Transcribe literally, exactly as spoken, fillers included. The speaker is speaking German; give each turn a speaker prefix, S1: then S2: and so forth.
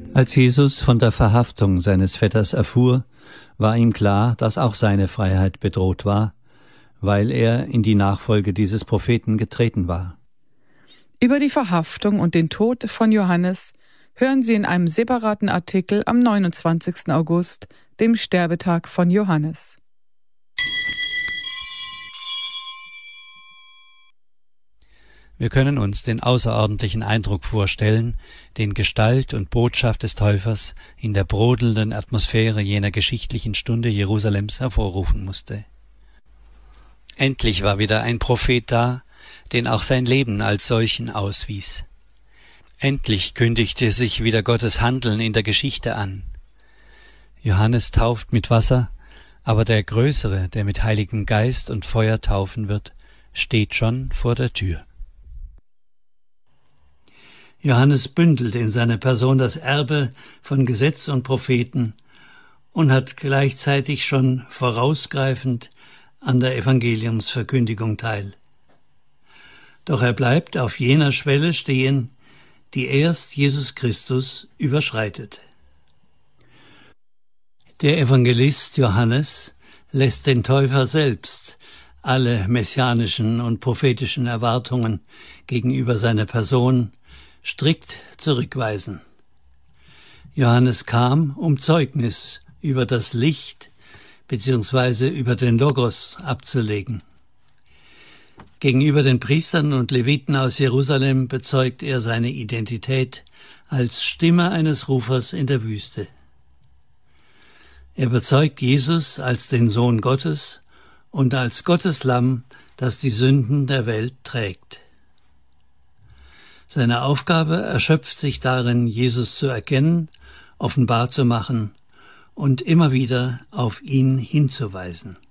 S1: Als Jesus von der Verhaftung seines Vetters erfuhr, war ihm klar, dass auch seine Freiheit bedroht war, weil er in die Nachfolge dieses Propheten getreten war.
S2: Über die Verhaftung und den Tod von Johannes hören Sie in einem separaten Artikel am neunundzwanzigsten August, dem Sterbetag von Johannes.
S1: Wir können uns den außerordentlichen Eindruck vorstellen, den Gestalt und Botschaft des Täufers in der brodelnden Atmosphäre jener geschichtlichen Stunde Jerusalems hervorrufen musste. Endlich war wieder ein Prophet da, den auch sein Leben als solchen auswies. Endlich kündigte sich wieder Gottes Handeln in der Geschichte an. Johannes tauft mit Wasser, aber der Größere, der mit Heiligem Geist und Feuer taufen wird, steht schon vor der Tür. Johannes bündelt in seiner Person das Erbe von Gesetz und Propheten und hat gleichzeitig schon vorausgreifend an der Evangeliumsverkündigung teil. Doch er bleibt auf jener Schwelle stehen, die erst Jesus Christus überschreitet. Der Evangelist Johannes lässt den Täufer selbst alle messianischen und prophetischen Erwartungen gegenüber seiner Person strikt zurückweisen. Johannes kam, um Zeugnis über das Licht bzw. über den Logos abzulegen. Gegenüber den Priestern und Leviten aus Jerusalem bezeugt er seine Identität als Stimme eines Rufers in der Wüste. Er bezeugt Jesus als den Sohn Gottes und als Gottes Lamm, das die Sünden der Welt trägt. Seine Aufgabe erschöpft sich darin, Jesus zu erkennen, offenbar zu machen und immer wieder auf ihn hinzuweisen.